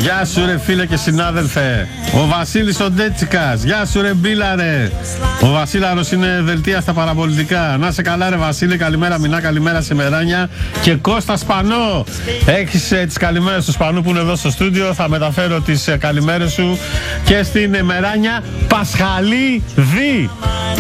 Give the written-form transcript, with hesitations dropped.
Γεια σου ρε φίλε και συνάδελφε. Ο Βασίλης ο Ντέτσικας. Γεια σου ρε Μπίλαρε. Ο Βασίλαρος είναι δελτία στα παραπολιτικά. Να σε καλά ρε Βασίλη. Καλημέρα Μινά, καλημέρα σε Μεράνια. Και Κώστα Σπανό. Έχεις τις καλημέρες του Σπανού που είναι εδώ στο στούντιο. Θα μεταφέρω τις καλημέρες σου και στην Μεράνια Πασχαλίδη.